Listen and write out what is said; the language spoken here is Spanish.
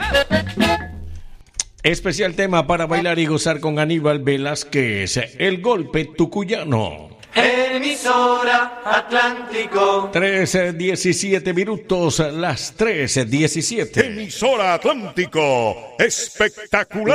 Especial tema para bailar y gozar con Aníbal Velázquez, El Golpe Tucuyano. Emisora Atlántico. 3:17 minutos, las 3:17. Emisora Atlántico, espectacular.